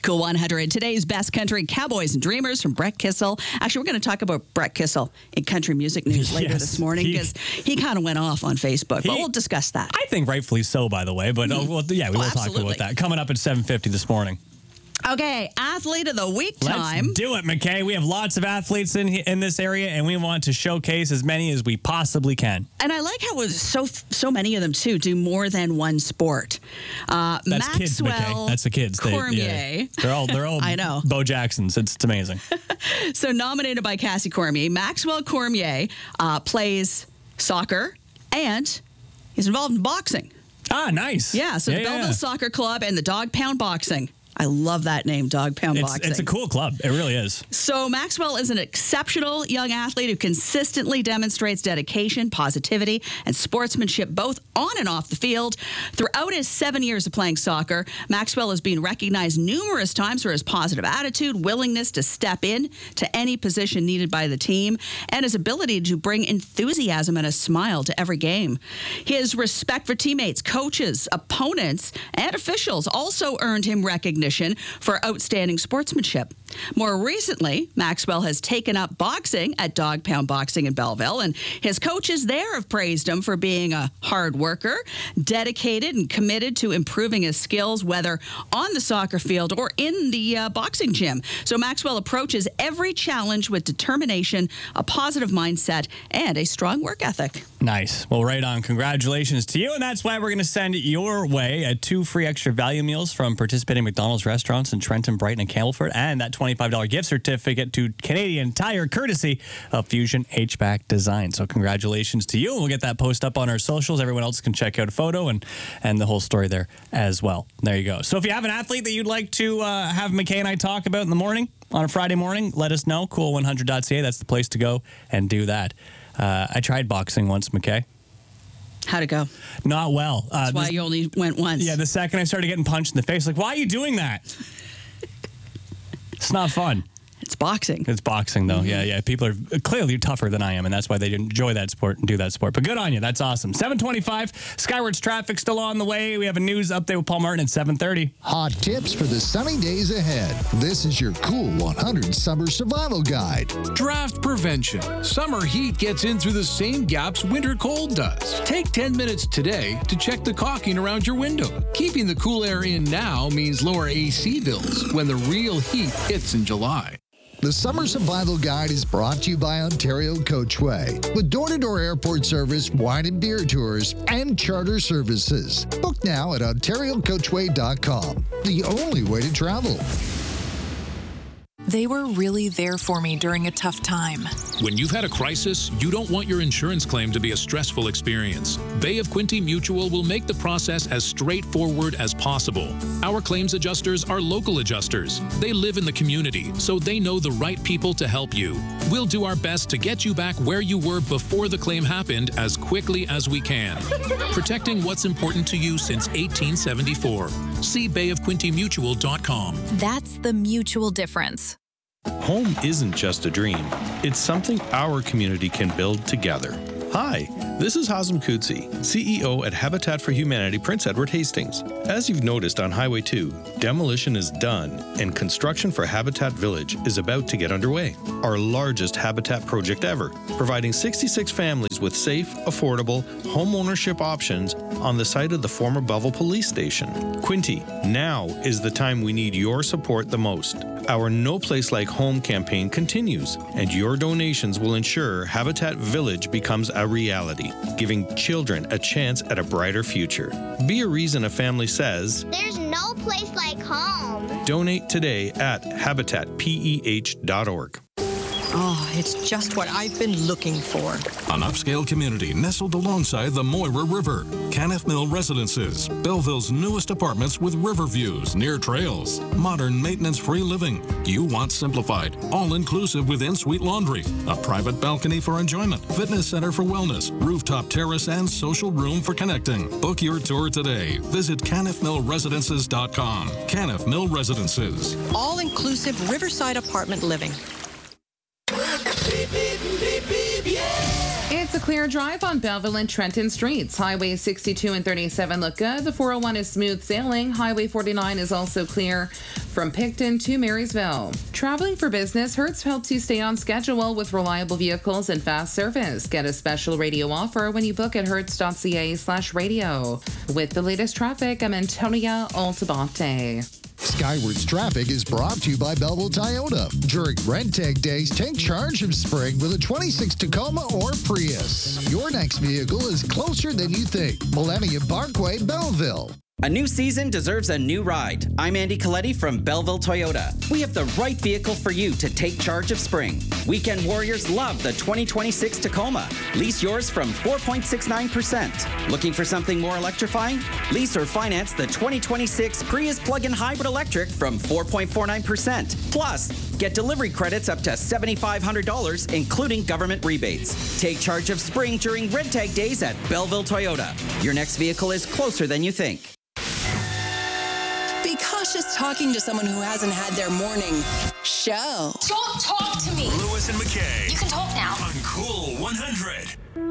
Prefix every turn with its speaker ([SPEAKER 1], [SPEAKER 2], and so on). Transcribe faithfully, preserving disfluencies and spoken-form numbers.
[SPEAKER 1] Cool one hundred. Today's best country cowboys and dreamers from Brett Kissel. Actually, we're going to talk about Brett Kissel in country music news later
[SPEAKER 2] Yes,
[SPEAKER 1] this morning because he, he kind of went off on Facebook.
[SPEAKER 2] He,
[SPEAKER 1] but we'll discuss that.
[SPEAKER 2] I think rightfully so, by the way. But mm. oh, well, yeah, we
[SPEAKER 1] oh,
[SPEAKER 2] will
[SPEAKER 1] absolutely.
[SPEAKER 2] talk about that. Coming up at seven fifty this morning.
[SPEAKER 1] Okay, athlete of the week time.
[SPEAKER 2] Let's do it, McKay. We have lots of athletes in in this area, and we want to showcase as many as we possibly can.
[SPEAKER 1] And I like how so so many of them too do more than one sport. Uh,
[SPEAKER 2] That's
[SPEAKER 1] Maxwell
[SPEAKER 2] kids, McKay. That's the kids.
[SPEAKER 1] Cormier.
[SPEAKER 2] They, yeah, they're all they're all
[SPEAKER 1] I know.
[SPEAKER 2] Bo Jacksons. It's, it's amazing.
[SPEAKER 1] So nominated by Cassie Cormier, Maxwell Cormier uh, plays soccer and he's involved in boxing.
[SPEAKER 2] Ah, nice.
[SPEAKER 1] Yeah, so
[SPEAKER 2] yeah,
[SPEAKER 1] the
[SPEAKER 2] yeah.
[SPEAKER 1] Belleville Soccer Club and the Dog Pound Boxing. I love that name, Dog Pound
[SPEAKER 2] it's,
[SPEAKER 1] Boxing.
[SPEAKER 2] It's a cool club. It really is.
[SPEAKER 1] So Maxwell is an exceptional young athlete who consistently demonstrates dedication, positivity, and sportsmanship both on and off the field. Throughout his seven years of playing soccer, Maxwell has been recognized numerous times for his positive attitude, willingness to step in to any position needed by the team, and his ability to bring enthusiasm and a smile to every game. His respect for teammates, coaches, opponents, and officials also earned him recognition for outstanding sportsmanship. More recently, Maxwell has taken up boxing at Dog Pound Boxing in Belleville, and his coaches there have praised him for being a hard worker, dedicated and committed to improving his skills, whether on the soccer field or in the uh, boxing gym. So Maxwell approaches every challenge with determination, a positive mindset, and a strong work ethic.
[SPEAKER 2] Nice. Well, right on. Congratulations to you, and that's why we're going to send your way uh, two free extra value meals from participating McDonald's restaurants in Trenton, Brighton, and Campbellford, and that twenty-five dollars gift certificate to Canadian Tire, courtesy of Fusion H V A C Design. So congratulations to you, and we'll get that post up on our socials. Everyone else can check out a photo and, and the whole story there as well. There you go. So if you have an athlete that you'd like to uh, have McKay and I talk about in the morning, on a Friday morning, let us know. cool one hundred dot c a. That's the place to go and do that. Uh, I tried boxing once, McKay.
[SPEAKER 1] How'd it go?
[SPEAKER 2] Not well. Uh,
[SPEAKER 1] That's why
[SPEAKER 2] this,
[SPEAKER 1] you only went once.
[SPEAKER 2] Yeah, the second I started getting punched in the face, like, why are you doing that? It's not fun.
[SPEAKER 1] It's boxing.
[SPEAKER 2] It's boxing, though. Mm-hmm. Yeah, yeah. People are clearly tougher than I am, and that's why they enjoy that sport and do that sport. But good on you. That's awesome. seven twenty-five. Skywards traffic still on the way. We have a news update with Paul Martin at seven thirty.
[SPEAKER 3] Hot tips for the sunny days ahead. This is your Cool one hundred Summer Survival Guide.
[SPEAKER 4] Draft prevention. Summer heat gets in through the same gaps winter cold does. Take ten minutes today to check the caulking around your window. Keeping the cool air in now means lower A C bills when the real heat hits in July.
[SPEAKER 3] The Summer Survival Guide is brought to you by Ontario Coachway, with door-to-door airport service, wine and beer tours, and charter services. Book now at ontario coachway dot com, the only way to travel.
[SPEAKER 5] They were really there for me during a tough time.
[SPEAKER 6] When you've had a crisis, you don't want your insurance claim to be a stressful experience. Bay of Quinte Mutual will make the process as straightforward as possible. Our claims adjusters are local adjusters. They live in the community, so they know the right people to help you. We'll do our best to get you back where you were before the claim happened as quickly as we can. Protecting what's important to you since eighteen seventy-four. See bay of quinte mutual dot com.
[SPEAKER 5] That's the mutual difference.
[SPEAKER 7] Home isn't just a dream. It's something our community can build together. Hi, this is Hazem Kudsi, C E O at Habitat for Humanity Prince Edward Hastings. As you've noticed on Highway two, demolition is done and construction for Habitat Village is about to get underway. Our largest Habitat project ever, providing sixty-six families with safe, affordable home ownership options on the site of the former Belleville Police Station. Quinte, now is the time we need your support the most. Our No Place Like Home campaign continues, and your donations will ensure Habitat Village becomes a reality, giving children a chance at a brighter future. Be a reason a family says,
[SPEAKER 8] "There's no place like home."
[SPEAKER 7] Donate today at habitat peh dot org.
[SPEAKER 9] Oh, it's just what I've been looking for.
[SPEAKER 10] An upscale community nestled alongside the Moira River. Canniff Mill Residences, Belleville's newest apartments with river views near trails. Modern maintenance-free living. You want simplified, all-inclusive with in-suite laundry. A private balcony for enjoyment. Fitness center for wellness. Rooftop terrace and social room for connecting. Book your tour today. Visit canniff mill residences dot com. Canniff Mill Residences.
[SPEAKER 9] All-inclusive riverside apartment living.
[SPEAKER 11] It's a Clear drive on Belleville and Trenton Streets. Highway sixty-two and thirty-seven look good. The four oh one is smooth sailing. Highway forty-nine is also clear from Picton to Marysville. Traveling for business, Hertz helps you stay on schedule with reliable vehicles and fast service. Get a special radio offer when you book at hertz.ca slash radio. With the latest traffic, I'm Antonia Altabate.
[SPEAKER 3] Skywards Traffic is brought to you by Belleville Toyota. During Rent Tag Days, take charge of spring with a twenty-six Tacoma or Prius. Your next vehicle is closer than you think. Millennium Parkway, Belleville.
[SPEAKER 12] A new season deserves a new ride. I'm Andy Coletti from Belleville Toyota. We have the right vehicle for you to take charge of spring. Weekend warriors love the twenty twenty-six Tacoma. Lease yours from four point six nine percent. Looking for something more electrifying? Lease or finance the twenty twenty-six Prius plug-in hybrid electric from four point four nine percent. Plus, get delivery credits up to seven thousand five hundred dollars, including government rebates. Take charge of spring during Red Tag Days at Belleville Toyota. Your next vehicle is closer than you think.
[SPEAKER 13] Be cautious talking to someone who hasn't had their morning show.
[SPEAKER 14] Don't talk to me.
[SPEAKER 15] Lewis and McKay.
[SPEAKER 14] You can talk now.
[SPEAKER 15] On Cool one hundred.